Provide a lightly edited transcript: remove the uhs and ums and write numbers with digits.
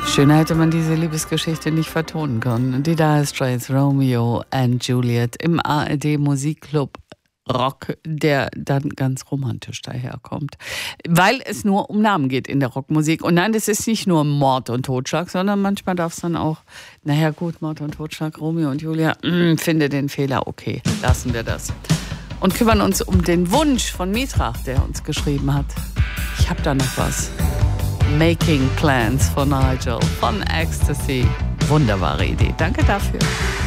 Schöner hätte man diese Liebesgeschichte nicht vertonen können. Die Dire Straits, Romeo and Juliet im ARD Musikclub Rock, der dann ganz romantisch daherkommt. Weil es nur um Namen geht in der Rockmusik. Und nein, das ist nicht nur Mord und Totschlag, sondern manchmal darf es dann auch, naja gut, Mord und Totschlag, Romeo und Julia, finde den Fehler, okay, lassen wir das. Und kümmern uns um den Wunsch von Mitra, der uns geschrieben hat. Ich habe da noch was. Making Plans for Nigel von Ecstasy. Wunderbare Idee. Danke dafür.